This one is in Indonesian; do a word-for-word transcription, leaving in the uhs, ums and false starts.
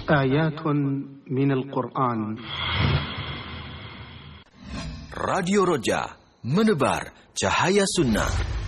آيات من القرآن. Radio Roja, menebar cahaya sunnah.